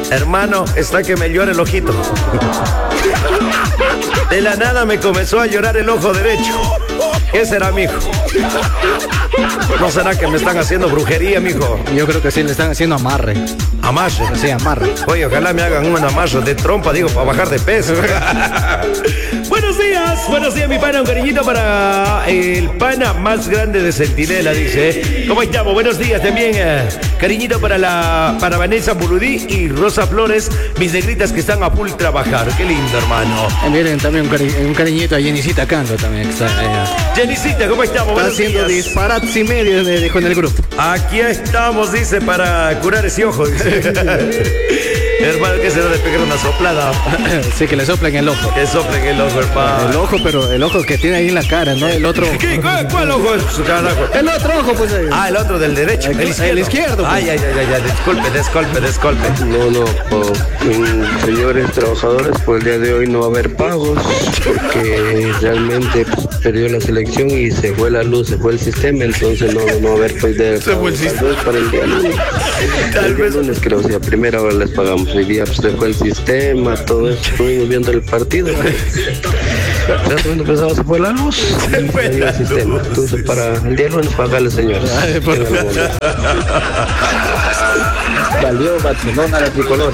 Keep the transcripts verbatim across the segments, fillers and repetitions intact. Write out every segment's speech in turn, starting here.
Hermano, está que me llora el ojito. De la nada me comenzó a llorar el ojo derecho. ¿Qué será, mijo? ¿No será que me están haciendo brujería, mijo? Yo creo que sí, le están haciendo amarre. ¿Amarre? Sí, amarre. Oye, ojalá me hagan un amarre de trompa, digo, para bajar de peso. Buenos días, buenos días, mi pana. Un cariñito para el pana más grande de Centinela, dice. ¿Cómo estamos? Buenos días también. Eh, cariñito para la para Vanessa Burudí y Rosa Flores, mis negritas que están a full trabajar. Qué lindo, hermano. Eh, miren, también un, cari un cariñito a Jenicita Canto también. Que está, eh, Jenicita, ¿cómo estamos? Está buenos haciendo días. disparates y medio de, de, con el grupo. Aquí estamos, dice, para curar ese ojo. Hermano, que se debe pegar una soplada. Sí, que le soplen el ojo. Que soplen el ojo, hermano. El ojo, pero el ojo que tiene ahí en la cara, ¿no? El otro. ¿Qué? ¿Cuál, cuál ojo es su carajo? El otro ojo, pues. Eh. Ah, el otro del derecho. El, El izquierdo. El izquierdo pues. Ay, ay, ay, ay, disculpe, disculpe, disculpe. No, no, oh, mm, señores trabajadores, por el día de hoy no va a haber pagos porque realmente pues, perdió la selección y se fue la luz, se fue el sistema, entonces no, no va a haber pues de Se fue el sistema. para el día lunes. El día lunes creo que a primera hora les pagamos, hoy día pues, se fue el sistema, todo eso, estuvimos viendo el partido. Ya cuando empezaba se fue la luz, se fue el sistema, entonces para el día lunes pagarle, señores. Ay, por favor. Salió Barcelona la tricolor.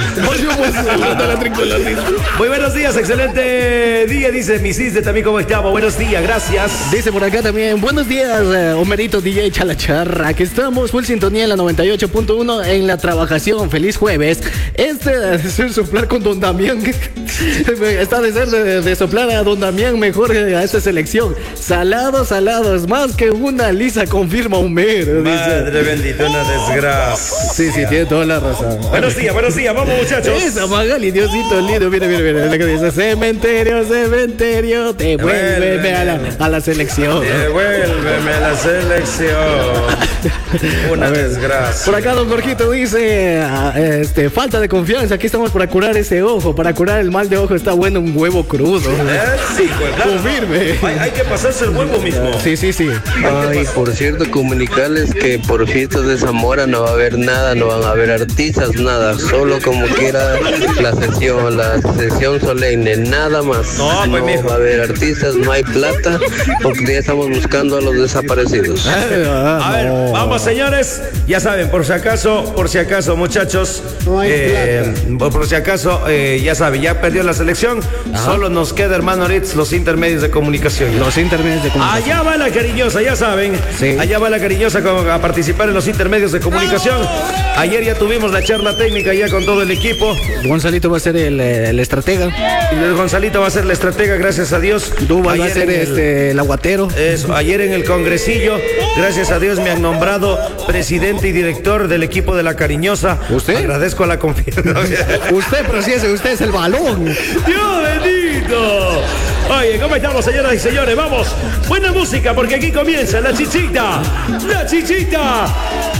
Muy buenos días, excelente día, dice mi Cisne también, ¿cómo estamos? Buenos días, gracias. Dice por acá también, buenos días, eh, Homerito D J Chalacharra, que estamos full sintonía en la noventa y ocho punto uno en la trabajación. Feliz jueves. Este de ser soplar con Don Damián. Está de ser de, de soplar a Don Damián mejor a esta selección. Salado, salado, es más que una lisa, confirma Homero. Madre bendita, una desgracia. Sí, sí, tiene toda la razón. Buenos días, buenos días, vamos muchachos. Esa Magali, Diosito lindo, mira, mira, mira, la que dice, cementerio, cementerio, devuélveme a la, a la selección. Devuélveme a la selección. Una desgracia. Por acá don Jorgito dice, ah, este, falta de confianza, aquí estamos para curar ese ojo, para curar el mal de ojo está bueno un huevo crudo. ¿Eh? Sí, pues claro. Confirme. Hay, hay que pasarse el huevo mismo. Sí, sí, sí. Ay, por cierto, comunicarles que por fiestas de Zamora no va a haber nada, no van a haber artistas, nada, solo como quiera la sesión, la sesión solemne, nada más. No, pues, mijo. va a haber artistas, no hay plata, porque ya estamos buscando a los desaparecidos. A ver, vamos señores, ya saben, por si acaso, por si acaso muchachos, No hay eh, por si acaso, eh, ya saben, ya perdió la selección, Ajá. solo nos queda, hermano Ritz, los intermedios de comunicación. Los intermedios de comunicación. Allá va la cariñosa, ya saben. Sí. Allá va la cariñosa a participar en los intermedios de comunicación. Ayer ya tuvimos la charla técnica ya con todo el equipo. Gonzalito va a ser el, el estratega. Y el Gonzalito va a ser la estratega, gracias a Dios. Duba va a Ayer ser en el- este, el aguatero. Eso, ayer en el congresillo, gracias a Dios me han nombrado presidente y director del equipo de la cariñosa. ¿Usted? Agradezco la confianza. Usted, pero si ese, usted es el balón. ¡Dios bendito! Oye, ¿cómo estamos, señoras y señores? Vamos, buena música, porque aquí comienza la chichita. ¡La chichita!